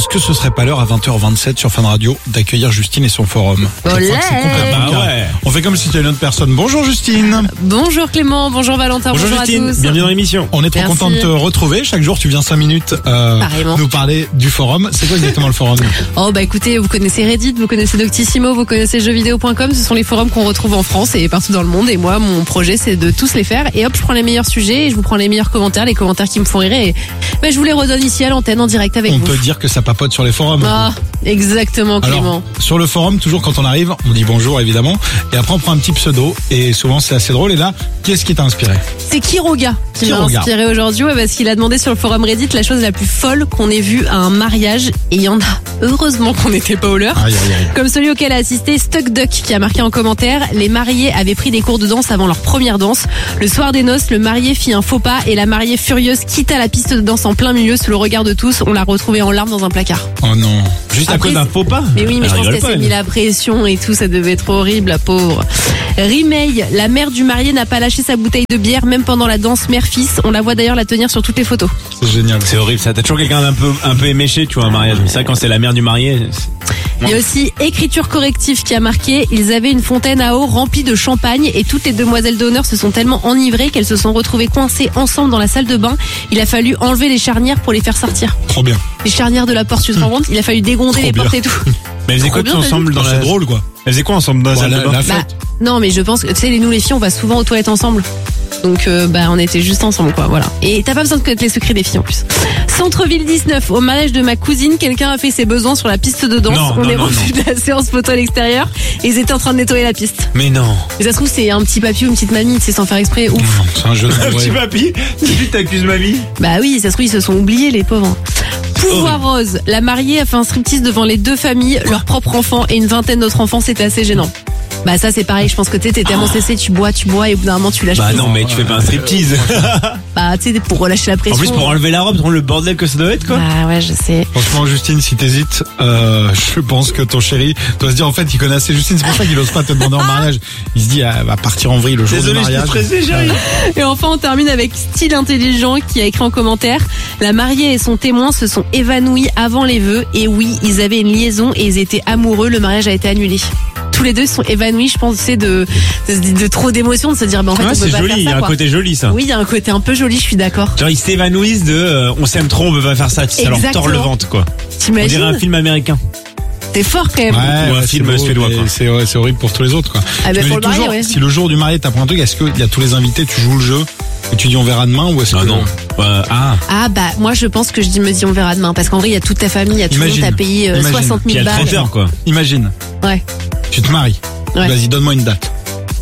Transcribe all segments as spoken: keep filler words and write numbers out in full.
est-ce que ce serait pas l'heure à vingt heures vingt-sept sur Fun Radio d'accueillir Justine et son forum? Je crois que c'est complètement Ah ouais. On fait comme si c'était une autre personne. Bonjour Justine. Bonjour Clément, bonjour Valentin, bonjour, Bonjour Justine, à tous. bienvenue dans l'émission. On est trop Merci. content de te retrouver. Chaque jour, tu viens cinq minutes euh, Pareillement. nous parler du forum. C'est quoi exactement le forum? Oh bah écoutez, vous connaissez Reddit, vous connaissez Doctissimo, vous connaissez jeux vidéo point com, ce sont les forums qu'on retrouve en France et partout dans le monde. Et moi, mon projet, c'est de tous les faire. Et hop, je prends les meilleurs sujets et je vous prends les meilleurs commentaires, les commentaires qui me font rire. Et bah, je vous les redonne ici à l'antenne en direct avec On vous. peut dire que ça papote sur les forums. Ah, exactement Clément. Alors, sur le forum, toujours quand on arrive, on dit bonjour évidemment, et après on prend un petit pseudo, et souvent c'est assez drôle. Et là, qu'est-ce qui t'a inspiré? C'est Kiroga qui m'a Kiroga. inspiré aujourd'hui ouais, parce qu'il a demandé sur le forum Reddit la chose la plus folle qu'on ait vue à un mariage. Et il y en a, heureusement qu'on n'était pas au leur. Aïe aïe aïe. Comme celui auquel a assisté Stuck Duck qui a marqué en commentaire: les mariés avaient pris des cours de danse avant leur première danse. Le soir des noces, le marié fit un faux pas et la mariée furieuse quitta la piste de danse en plein milieu sous le regard de tous. On l'a retrouvée en larmes dans un placard. Oh non. Juste à Après, cause d'un faux pas. Mais oui, mais Elle je pense rigole qu'elle pas, s'est elle. mis la pression et tout, ça devait être horrible, la pauvre. Rimeil, la mère du marié n'a pas lâché sa bouteille de bière même pendant la danse mère-fils. On la voit d'ailleurs la tenir sur toutes les photos. C'est génial. C'est horrible ça, t'as toujours quelqu'un d'un peu, un peu éméché, tu vois, un mariage. Mais ça, quand c'est la mère du marié. c'est- Il y a aussi écriture corrective qui a marqué: ils avaient une fontaine à eau remplie de champagne et toutes les demoiselles d'honneur se sont tellement enivrées qu'elles se sont retrouvées coincées ensemble dans la salle de bain. Il a fallu enlever les charnières pour les faire sortir. Trop bien. Les charnières de la porte, tu te rends compte? Il a fallu dégonder Trop les bien. portes et tout. Mais elles faisaient Trop quoi bien, tous t'as ensemble dans Non, la. c'est drôle quoi. Elles faisaient quoi ensemble dans la Bon, salle la, de bain la Bah, fête. non, mais je pense que, tu sais, les- nous les filles, on va souvent aux toilettes ensemble. Donc, euh, bah, on était juste ensemble, quoi, voilà. Et t'as pas besoin de connaître les secrets des filles, en plus. Centre-ville dix-neuf, au mariage de ma cousine, quelqu'un a fait ses besoins sur la piste de danse. Non, on non, est non, revenu de la séance photo à l'extérieur et ils étaient en train de nettoyer la piste. Mais non. Et ça se trouve, c'est un petit papy ou une petite mamie, c'est sans faire exprès. Ouf. Non, c'est un jeu de Un ouais. petit papy, tout de suite t'accuses mamie. Bah oui, ça se trouve, ils se sont oubliés, les pauvres. Pouvoir rose, la mariée a fait un striptease devant les deux familles, leur propre enfant et une vingtaine d'autres enfants, c'était assez gênant. Bah ça c'est pareil, je pense que tu t'es tellement cessé, tu bois, tu bois et au bout d'un moment tu lâches Bah prise. non, mais tu fais pas un striptease. Bah tu sais, pour relâcher la pression. En plus, pour enlever la robe, le bordel que ça doit être, quoi. Bah ouais, je sais. Franchement, Justine, si t'hésites, euh, je pense que ton chéri doit se dire en fait, il connaît assez Justine, c'est pour ça qu'il ose pas te demander en mariage. Il se dit, ah, elle va partir en vrille le jour Désolé, du je suis mariage. stressé, chérie. Et enfin, on termine avec Style Intelligent qui a écrit en commentaire: la mariée et son témoin se sont évanouis avant les vœux. Et oui, ils avaient une liaison et ils étaient amoureux. Le mariage a été annulé. Tous les deux se sont évanouis, je pense, c'est de, de, de trop d'émotion de se dire, bah en fait, Ouais, on peut c'est pas joli, faire il y ça, a un quoi. côté joli, ça. Oui, il y a un côté un peu joli, je suis d'accord. Genre, ils s'évanouissent de euh, on s'aime trop, on peut pas faire ça, ça leur tord le Exactement. ventre, quoi. On dirait un T'imagines? film américain. T'es fort quand même. Ouais, Ou un ouais, film c'est beau, suédois, mais quoi. C'est ouais, c'est horrible pour tous les autres, quoi. Ah, bah, Je me pour dis le marié, toujours, ouais. si le jour du marié t'apprends un truc, est-ce qu'il y a tous les invités, tu joues le jeu et tu dis on verra demain, ou est-ce Ah que non. Euh, ah. Ah bah moi je pense que je dis me dis on verra demain parce qu'en vrai il y a toute ta famille, il y a tout le monde, Imagine. t'as payé euh, Imagine. soixante Puis il y mille a le balles. traiteur, quoi. Imagine, Ouais. tu te maries. Ouais. Vas-y, donne-moi une date.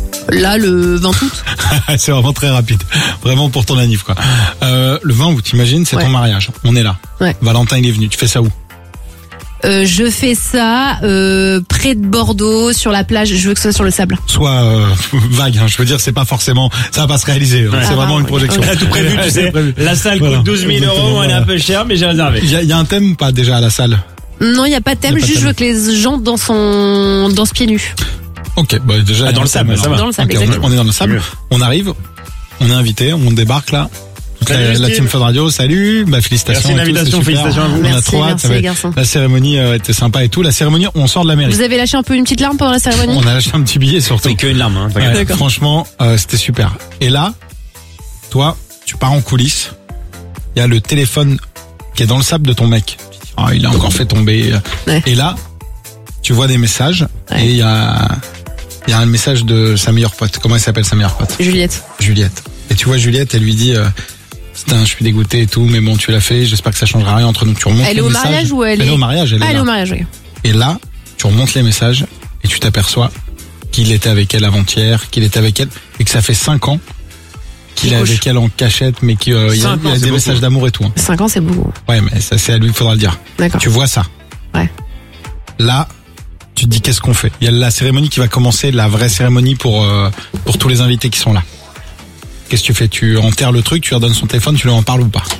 Là le vingt août. C'est vraiment très rapide. Vraiment pour ton anniv, quoi. Euh, le vingt août, imagine, c'est Ouais. ton mariage. On est là. Ouais. Valentin, il est venu. Tu fais ça où? Euh, je fais ça euh, près de Bordeaux sur la plage, je veux que ce soit sur le sable. Soit euh, vague, hein. Je veux dire, c'est pas forcément, ça va pas se réaliser. C'est Ah, vraiment ouais. une projection. Ouais. On a tout prévu, Ouais, tu c'est sais. prévu. La salle Voilà. coûte douze mille Exactement, euros, elle est un voilà. peu chère, mais j'ai réservé. Il y a, il y a un thème ou pas déjà à la salle? Non, il y a pas de thème, Y a pas de juste je thème. veux que les gens dansent en dansent pieds nus. Ok, bah déjà. il y Ah, a dans un le sable, thème, ça alors. va. Dans le sable, Ok, on est- exactement. on est dans le sable. mieux. On arrive, on est invité, on débarque là. Toute Salut, la, la Justine. team Fun Radio, salut, bah félicitations. Merci de et tout, l'invitation, c'est super. félicitations à vous. On a Merci, trop hâte, merci, ça va les être- garçons. La cérémonie euh, était sympa et tout. La cérémonie, on sort de la mairie. Vous avez lâché un peu une petite larme pendant la cérémonie? On a lâché un petit billet surtout. C'est que une larme, hein. pas grave. Ouais, franchement, euh, c'était super. Et là, toi, tu pars en coulisses. Il y a le téléphone qui est dans le sable de ton mec. Tu dis, ah, il a encore fait tomber. Ouais. Et là, tu vois des messages Ouais. et il y a, il y a un message de sa meilleure pote. Comment elle s'appelle sa meilleure pote? Juliette. Juliette. Et tu vois Juliette, elle lui dit, euh, putain, je suis dégoûté et tout, mais bon, tu l'as fait. J'espère que ça changera rien entre nous. Tu remontes Elle les est au messages. mariage ou elle Elle est est au mariage. Elle Ah, est elle est là. au mariage, oui. Et là, tu remontes les messages et tu t'aperçois qu'il était avec elle avant-hier, qu'il était avec elle, et que ça fait cinq ans qu'il Il est couche. avec elle en cachette, mais qu'il euh, il y a, Cinq il y a ans, c'est des beaucoup. messages d'amour et tout. hein. cinq ans c'est beaucoup. Ouais, mais ça c'est à lui qu'il faudra le dire. D'accord. Tu vois ça. Ouais. Là, tu te dis qu'est-ce qu'on fait? Il y a la cérémonie qui va commencer, la vraie cérémonie pour euh, pour tous les invités qui sont là. Qu'est-ce que tu fais? Tu enterres le truc, tu leur donnes son téléphone, tu leur en parles ou pas?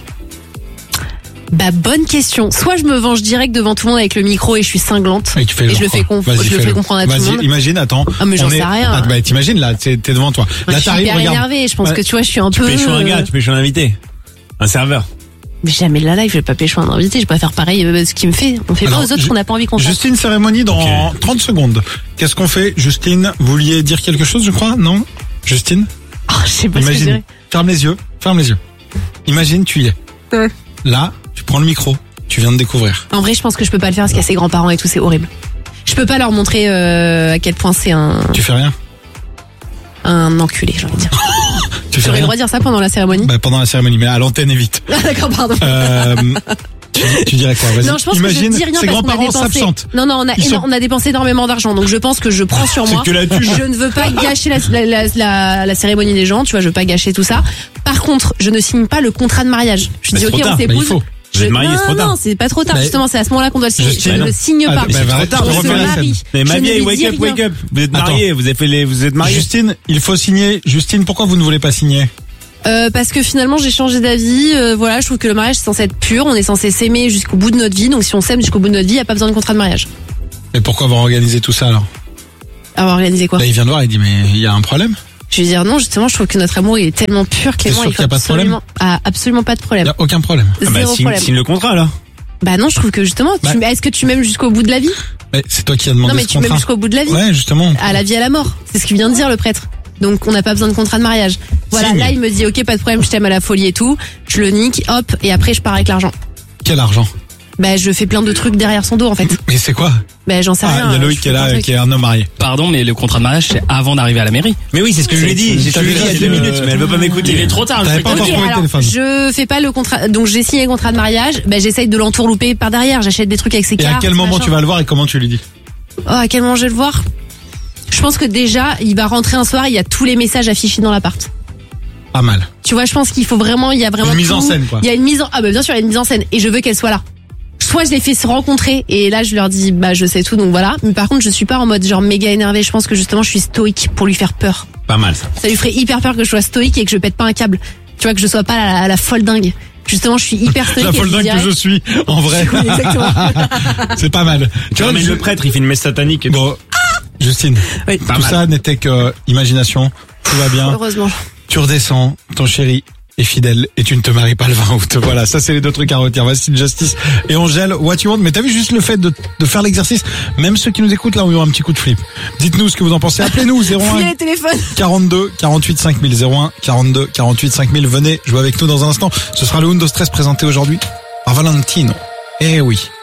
Bah bonne question. Soit je me venge direct devant tout le monde avec le micro et je suis cinglante Et tu fais et genre je le fais quoi? conf- Vas-y, je le fais-le. fais comprendre à tout le Vas-y, monde. imagine, attends. Ah, mais j'en on sais rien. Ah, bah, t'imagines là, t'es t'es devant toi. Moi, Là je suis t'arrives, hyper regarde. énervée. Je pense Ouais. que tu vois, je suis un Tu peu. pécho un gars, euh, tu pécho un invité. Un serveur. Mais jamais de la live, je vais pas pécho un invité, je vais pas faire pareil, euh, ce qu'il me fait. On fait Alors, pas aux autres ju- qu'on n'a pas envie qu'on fasse. Justine, cérémonie dans Ok. trente secondes. Qu'est-ce qu'on fait, Justine? Vous vouliez dire quelque chose, je crois? Non? Justine? Oh, je sais pas ce que je Imagine. dirais. Ferme les yeux. Ferme les yeux. Imagine, tu y es. Ouais. Là, tu prends le micro. Tu viens de découvrir. En vrai, je pense que je peux pas le faire parce qu'il y a ses grands-parents et tout, c'est horrible. Je peux pas leur montrer euh, à quel point c'est un, Tu fais rien? un enculé, j'ai envie de dire. Tu fais J'aurais le rien? droit de dire ça pendant la cérémonie? Bah, pendant la cérémonie, mais à l'antenne, évite. Ah, d'accord, pardon. Euh, tu, tu dirais quoi? Vas-y. Non, je pense Imagine, que je dis rien ses parce qu'on a grands-parents dépensé. s'absentent. Non, non, on a, Ils sont- éno- on a dépensé énormément d'argent, donc je pense que je prends sur C'est moi. que la thune. Je ne veux pas gâcher la, la, la, la, la cérémonie des gens, tu vois, je veux pas gâcher tout ça. Par contre, je ne signe pas le contrat de mariage. Je Mais dis c'est ok, trop on tard. Bah, il s'épouse. faut. Vous êtes Je- mariés, non, c'est trop tard. non, c'est pas trop tard. Mais- Justement, c'est à ce moment-là qu'on doit le signer. Justine, je ne le signe ah, pas. bah, c'est bah, trop tard, je On je se refais la scène. marie. Mais ma Je ne vieille, lui wake dis up, rien. wake up. Vous êtes Attends. mariés, vous avez fait les, vous êtes mariés. Justine, il faut signer. Justine, pourquoi vous ne voulez pas signer? Euh, parce que finalement j'ai changé d'avis. Euh, voilà, je trouve que le mariage c'est censé être pur. On est censé s'aimer jusqu'au bout de notre vie. Donc si on s'aime jusqu'au bout de notre vie, y a pas besoin de contrat de mariage. Mais pourquoi avoir organisé tout ça alors? Alors organiser quoi? Là, il vient de voir, il dit, mais il y a un problème? Je vais dire non. Justement, je trouve que notre amour il est tellement pur, Clément. sûr il qu'il y a faut pas de problème absolument, ah, absolument pas de Il problème. n'y a aucun problème. Ah bah, Zéro signe, problème. signe le contrat, là. Bah non, je trouve que justement, tu- Bah. est-ce que tu m'aimes jusqu'au bout de la vie? Mais c'est toi qui as demandé Non, mais ce tu m'aimes contrat. jusqu'au bout de la vie. Ouais, justement. À la vie, à la mort. C'est ce qu'il vient de dire le prêtre. Donc on n'a pas besoin de contrat de mariage. Voilà, Signe. là il me dit ok, pas de problème, je t'aime à la folie et tout. Je le nique, hop, et après je pars avec l'argent. Quel argent? Bah je fais plein de trucs derrière son dos en fait. Mais c'est quoi? Bah j'en sais Ah, rien. il y a je Loïc fais qui est plein de là, trucs. qui est un homme marié. Pardon, mais le contrat de mariage, c'est avant d'arriver à la mairie. Mais oui, c'est ce que je lui ai dit. C'est ce que je lui ai dit il y a deux le- minutes, mais elle veut pas m'écouter. Il est trop tard. le T'avais truc. pas encore Ok, trouvé le alors, téléphone. je fais pas le contrat. Donc j'ai signé le contrat de mariage. Bah j'essaye de l'entourlouper par derrière. J'achète des trucs avec ses Et cartes. à quel moment machin. tu vas le voir et comment tu lui dis? Oh, à quel moment je vais le voir? Je pense que déjà il va rentrer un soir. Il y a tous les messages affichés dans l'appart. Pas mal. Tu vois, je pense qu'il faut vraiment, il y a vraiment Une mise en tout. scène, quoi. Il y a une mise en, ah bah bien sûr, il y a une mise en scène et je veux qu'elle soit là. Soit je les fais se rencontrer et là je leur dis bah je sais tout donc voilà. Mais par contre je suis pas en mode genre méga énervé. Je pense que justement je suis stoïque pour lui faire peur. Pas mal, ça. Ça lui ferait hyper peur que je sois stoïque et que je pète pas un câble. Tu vois que je sois pas la, la folle dingue. Justement je suis hyper stoïque. La et folle je dingue dirais- que je suis, en vrai. Oui, exactement. C'est pas mal. Tu vois, mais je- le prêtre, il fait une messe satanique. Bon, Justine, Oui. Pas tout mal. ça n'était que imagination. Tout va bien. Heureusement. Tu redescends, ton chéri est fidèle et tu ne te maries pas le vingt août. Voilà, ça c'est les deux trucs à retenir. Voici Justice et on gèle What You Want. Mais t'as vu juste le fait de, de faire l'exercice, même ceux qui nous écoutent là ont eu un petit coup de flip. Dites-nous ce que vous en pensez. Appelez-nous zéro Fouillez un les téléphones. quarante-deux quarante-huit cinq mille zéro un quarante-deux quarante-huit cinq mille. Venez jouer avec nous dans un instant. Ce sera le Undo Stress présenté aujourd'hui par Valentino. Eh oui.